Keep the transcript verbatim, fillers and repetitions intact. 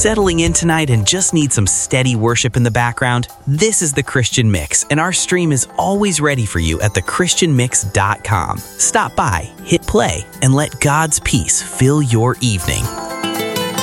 Settling in tonight and just need some steady worship in the background? This is The Christian Mix, and our stream is always ready for you at the christian mix dot com. Stop by, hit play, and let God's peace fill your evening.